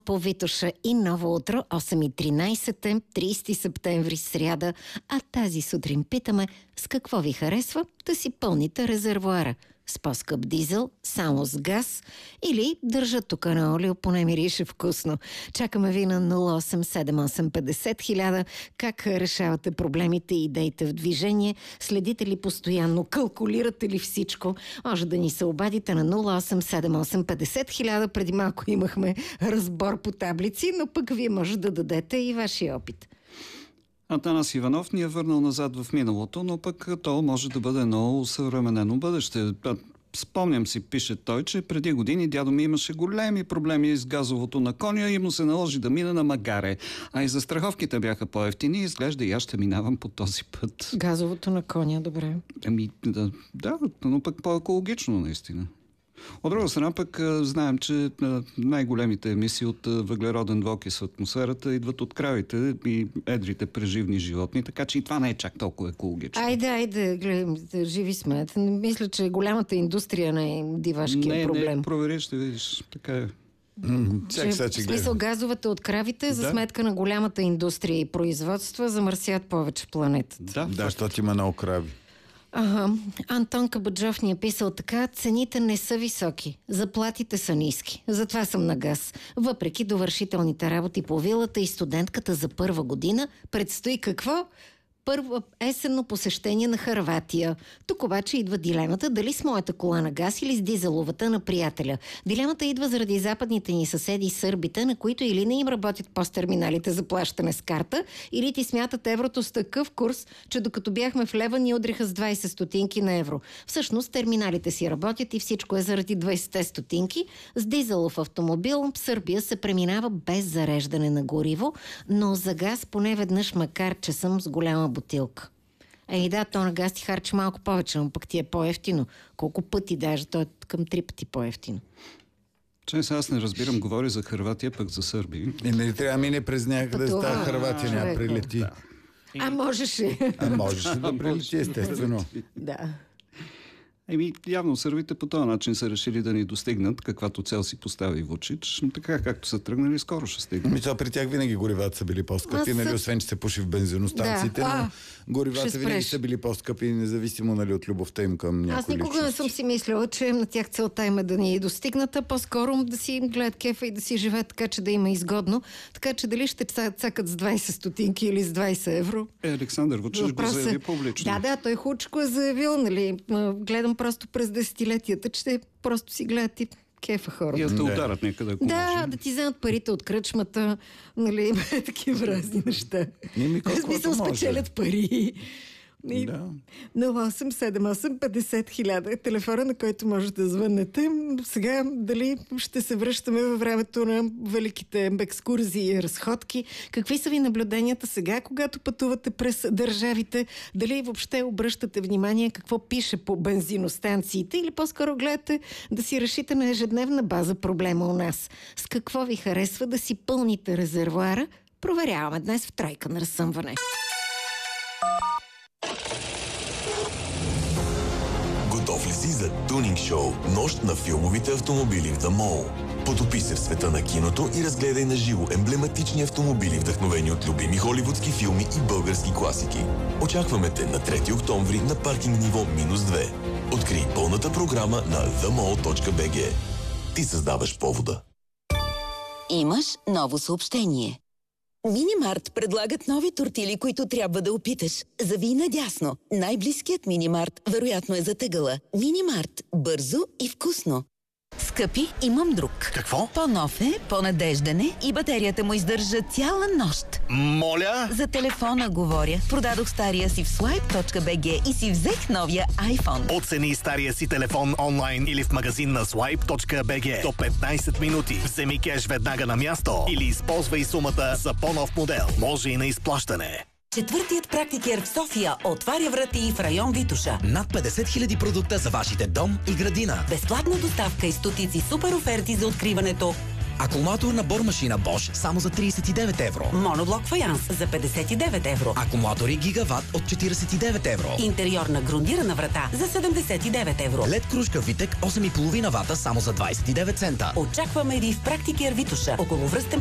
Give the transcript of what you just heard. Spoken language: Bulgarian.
По Витоша и ново утро, 8:13, 30 септември, сряда, а тази сутрин питаме с какво ви харесва да си пълните резервоара. С по-скъп дизел, само с газ или държат тук на олио, поне мирише вкусно. Чакаме ви на 087850 как решавате проблемите и идеите в движение, следите ли постоянно, калкулирате ли всичко. Може да ни се обадите на 087850 Преди малко имахме разбор по таблици, но пък вие може да дадете и вашия опит. Атанас Иванов ни е върнал назад в миналото, но пък то може да бъде много съвременено бъдеще. Спомням си, пише той, че преди години дядо ми имаше големи проблеми с газовото на коня и му се наложи да мина на магаре. А и застраховките бяха по-евтини и изглежда и аз ще минавам по този път. Газовото на коня, добре. Да, но пък по-екологично наистина. От друга страна пък знаем, че най-големите емисии от въглероден двуокис в атмосферата идват от кравите и едрите преживни животни, така че и това не е чак толкова екологично. Айде, гледам, живи сме. Мисля, че голямата индустрия не е дивашкия проблем. Не, провери, ще видиш. Така е. В смисъл газовата от кравите за сметка на голямата индустрия и производства замърсят повече планетата. Да, защото има много крави. Антон Кабаджов ни е писал така: цените не са високи, заплатите са ниски. Затова съм на газ. Въпреки довършителните работи по вилата и студентката за първа година, предстои какво? Първо есенно посещение на Хърватия. Тук обаче идва дилемата дали с моята кола на газ или с дизеловата на приятеля. Дилемата идва заради западните ни съседи сърбите, на които или не им работят посттерминалите за плащане с карта, или ти смятат еврото с такъв курс, че докато бяхме в лева ни удриха с 20 стотинки на евро. Всъщност терминалите си работят и всичко е заради 20 стотинки. С дизелов автомобил в Сърбия се преминава без зареждане на гориво, но за газ поне веднъж, макар че съм с голяма бутилка. Да, то на газ ти харчи малко повече, но пък ти е по-евтино. Колко пъти даже? То е към 3 пъти по-евтино. Честно, аз не разбирам, говори за Хърватия, пък за Сърбия. Не трябва да мине през някъде с тази Хърватия, няма прилети. Да. Можеше. Можеше да прилети, естествено. Да. Явно сърбите по този начин са решили да ни достигнат, каквато цел си постави Вучич, но така както са тръгнали, скоро ще стигнат. При тях винаги горивата са били по-скъпи, освен че се пуши в бензиностанциите, но горивата винаги са били по-скъпи, независимо от любовта им към някои личности. Аз никога не съм си мислила, че на тях целта им е да ни достигнат, а по-скоро да си гледат кефа и да си живеят така, че да има изгодно. Така че дали ще цакат с 20 стотинки или с 20 евро? Александър Вучич го заяви публично. Да, той хучко е заявил, нали. Гледам просто през десетилетията, че просто си гледат и кефа хората. И да ударат някъде. Да ти вземат парите от кръчмата, нали, такива разни неща. Смисъл, спечелят пари. 087850 е телефона, на който може да звъннете. Сега дали ще се връщаме във времето на великите екскурзии и разходки? Какви са ви наблюденията сега, когато пътувате през държавите? Дали въобще обръщате внимание какво пише по бензиностанциите или по-скоро гледате да си решите на ежедневна база проблема у нас? С какво ви харесва да си пълните резервоара? Проверяваме днес в Тройка на разсъмване. Готов ли си за тунинг шоу Нощ на филмовите автомобили в The Mall? Потопи се в света на киното и разгледай на живо емблематични автомобили, вдъхновени от любими холивудски филми и български класики. Очакваме те на 3 октомври на паркинг ниво -2. Открий пълната програма на themall.bg. Ти създаваш повода. Имаш ново съобщение. Минимарт предлагат нови тортили, които трябва да опиташ. Завий надясно. Най-близкият Минимарт вероятно е затъгъла. Минимарт. Бързо и вкусно. Скъпи, имам друг. Какво? По-нов е, по-надежден е и батерията му издържа цяла нощ. Моля? За телефона говоря. Продадох стария си в swipe.bg и си взех новия iPhone. Оцени стария си телефон онлайн или в магазин на swipe.bg. До 15 минути. Вземи кеш веднага на място или използвай сумата за по-нов модел. Може и на изплащане. Четвъртият практикер в София отваря врати в район Витоша. Над 50 000 продукта за вашите дом и градина. Безплатна доставка и стотици супер оферти за откриването. Акумулатор на бормашина Bosch само за 39 евро. Моноблок фаянс за 59 евро. Акумулатори Гигават от 49 евро. Интериорна грундирана врата за 79 евро. LED кружка Витек 8,5 вата само за 29 цента. Очакваме ви в Практикер Витоша, около връстен